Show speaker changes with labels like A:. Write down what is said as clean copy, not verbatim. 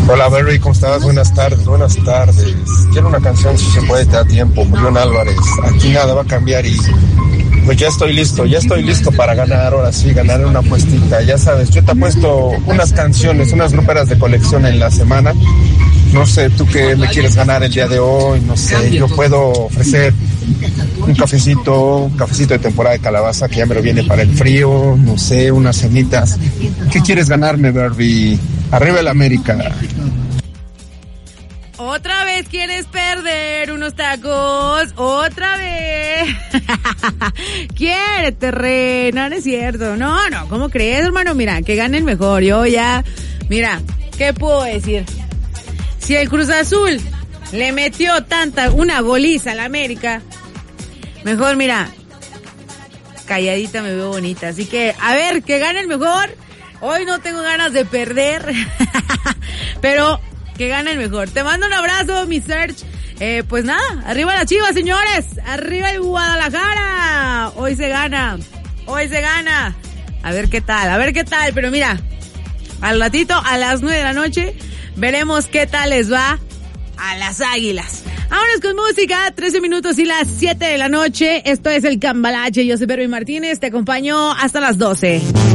A: Hola, Berry, ¿cómo estás? Buenas tardes, buenas tardes. Quiero una canción, si se puede, te da tiempo. Julián Álvarez, aquí nada va a cambiar y pues ya estoy listo para ganar, ahora sí, ganar una apuestita. Ya sabes, yo te apuesto unas canciones, unas gruperas de colección en la semana. No sé, tú qué me quieres ganar el día de hoy, no sé, yo puedo ofrecer un cafecito de temporada de calabaza que ya me lo viene para el frío, no sé, unas cenitas. ¿Qué quieres ganarme, Barbie? Arriba el América.
B: ¿Otra vez quieres perder unos tacos? ¿Otra vez? Quiérete, re. No es cierto. No, ¿cómo crees, hermano? Mira, que gane el mejor. Yo ya, mira, ¿qué puedo decir? Si el Cruz Azul le metió una goliza a la América, mejor, mira, calladita me veo bonita. Así que, a ver, que gane el mejor. Hoy no tengo ganas de perder, pero que gane el mejor. Te mando un abrazo, mi Serge. Pues nada, arriba las Chivas, señores. Arriba el Guadalajara. Hoy se gana. A ver qué tal. Pero mira, al ratito, a las 9 de la noche, veremos qué tal les va a las Águilas. Vámonos con música, 13 minutos y las 7 de la noche. Esto es el Cambalache. Yo soy Berry Martínez, te acompaño hasta las 12.